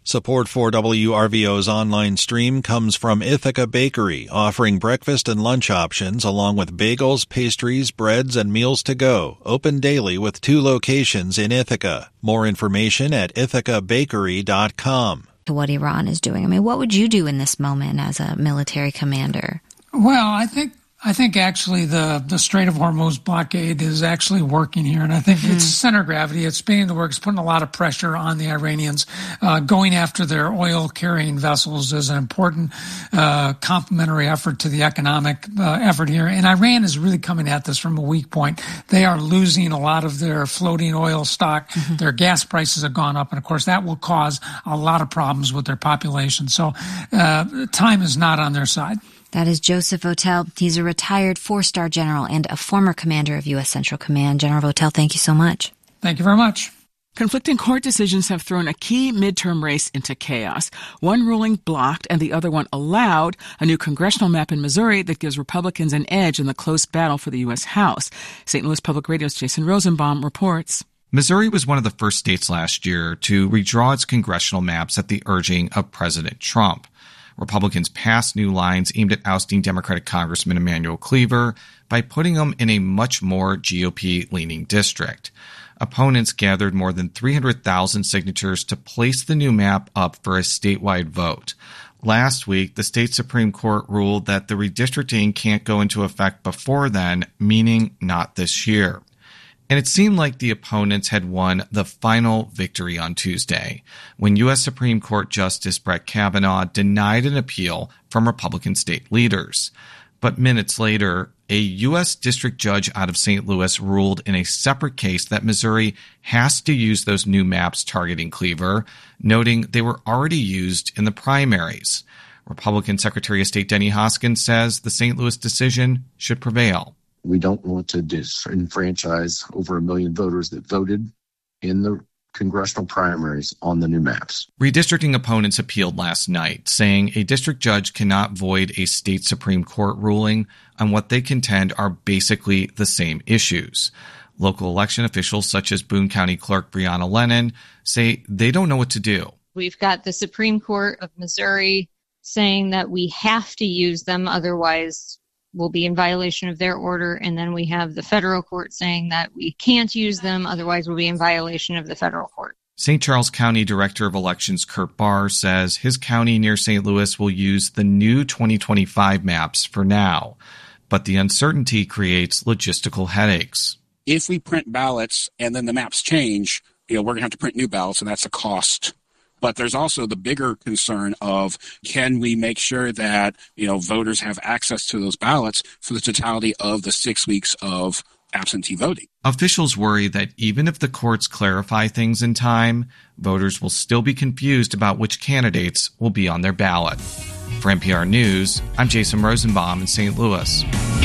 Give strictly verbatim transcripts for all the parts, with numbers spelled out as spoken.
Support for W R V O's online stream comes from Ithaca Bakery, offering breakfast and lunch options along with bagels, pastries, breads, and meals to go. Open daily with two locations in Ithaca. More information at ithaca bakery dot com. To what Iran is doing. I mean, what would you do in this moment as a military commander? Well, I think I think actually the, the Strait of Hormuz blockade is actually working here, and I think mm. it's center gravity. It's beginning to work. It's putting a lot of pressure on the Iranians. Uh, going after their oil-carrying vessels is an important uh, complementary effort to the economic uh, effort here. And Iran is really coming at this from a weak point. They are losing a lot of their floating oil stock. Mm-hmm. Their gas prices have gone up, and of course that will cause a lot of problems with their population. So uh, time is not on their side. That is Joseph Votel. He's a retired four-star general and a former commander of U S Central Command. General Votel, thank you so much. Thank you very much. Conflicting court decisions have thrown a key midterm race into chaos. One ruling blocked and the other one allowed a new congressional map in Missouri that gives Republicans an edge in the close battle for the U S House. Saint Louis Public Radio's Jason Rosenbaum reports. Missouri was one of the first states last year to redraw its congressional maps at the urging of President Trump. Republicans passed new lines aimed at ousting Democratic Congressman Emanuel Cleaver by putting him in a much more G O P-leaning district. Opponents gathered more than three hundred thousand signatures to place the new map up for a statewide vote. Last week, the state Supreme Court ruled that the redistricting can't go into effect before then, meaning not this year. And it seemed like the opponents had won the final victory on Tuesday, when U S Supreme Court Justice Brett Kavanaugh denied an appeal from Republican state leaders. But minutes later, a U S district judge out of Saint Louis ruled in a separate case that Missouri has to use those new maps targeting Cleaver, noting they were already used in the primaries. Republican Secretary of State Denny Hoskins says the Saint Louis decision should prevail. We don't want to disenfranchise over a million voters that voted in the congressional primaries on the new maps. Redistricting opponents appealed last night, saying a district judge cannot void a state Supreme Court ruling on what they contend are basically the same issues. Local election officials such as Boone County Clerk Breonna Lennon say they don't know what to do. We've got the Supreme Court of Missouri saying that we have to use them, otherwise will be in violation of their order, and then we have the federal court saying that we can't use them, otherwise we'll be in violation of the federal court. Saint Charles County Director of Elections Kurt Barr says his county near Saint Louis will use the new twenty twenty-five maps for now, but the uncertainty creates logistical headaches. If we print ballots and then the maps change, you know, we're going to have to print new ballots, and that's a cost. But there's also the bigger concern of, can we make sure that, you know, voters have access to those ballots for the totality of the six weeks of absentee voting? Officials worry that even if the courts clarify things in time, voters will still be confused about which candidates will be on their ballot. For N P R News, I'm Jason Rosenbaum in Saint Louis.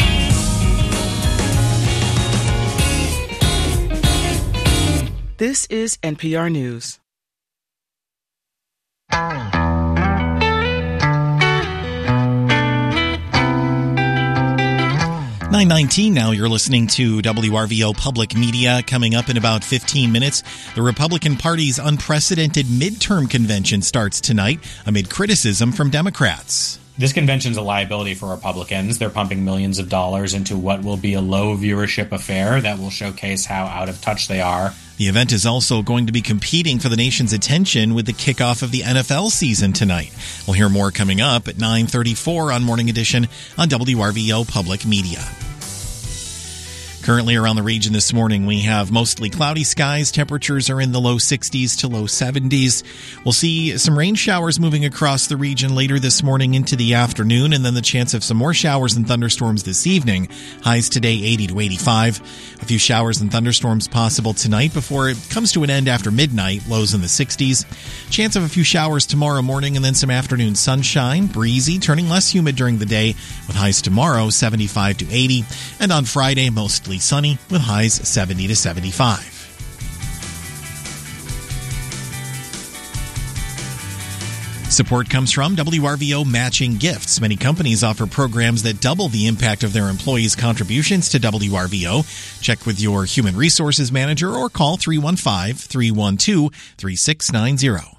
This is N P R News. nine nineteen now. You're listening to W R V O Public Media. Coming up in about fifteen minutes, the Republican Party's unprecedented midterm convention starts tonight amid criticism from Democrats. This convention's a liability for Republicans. They're pumping millions of dollars into what will be a low viewership affair that will showcase how out of touch they are. The event is also going to be competing for the nation's attention with the kickoff of the N F L season tonight. We'll hear more coming up at nine thirty-four on Morning Edition on W R V O Public Media. Currently around the region this morning, we have mostly cloudy skies. Temperatures are in the low sixties to low seventies. We'll see some rain showers moving across the region later this morning into the afternoon, and then the chance of some more showers and thunderstorms this evening. Highs today eighty to eighty-five. A few showers and thunderstorms possible tonight before it comes to an end after midnight. Lows in the sixties. Chance of a few showers tomorrow morning, and then some afternoon sunshine. Breezy, turning less humid during the day, with highs tomorrow seventy-five to eighty. And on Friday, mostly sunny with highs seventy to seventy-five. Support comes from W R V O Matching Gifts. Many companies offer programs that double the impact of their employees' contributions to W R V O. Check with your human resources manager or call three one five, three one two, three six nine zero.